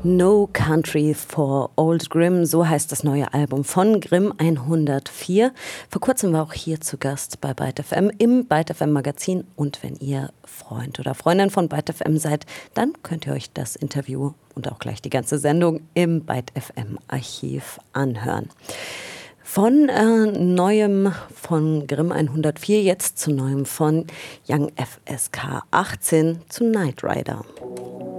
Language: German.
No Country for Old Grimm, so heißt das neue Album von Grimm 104. Vor kurzem war auch hier zu Gast bei Byte FM im Byte FM Magazin. Und wenn ihr Freund oder Freundin von Byte FM seid, dann könnt ihr euch das Interview und auch gleich die ganze Sendung im Byte FM Archiv anhören. Von Neuem von Grimm 104 jetzt zu Neuem von Young FSK 18 zu Knight Rider.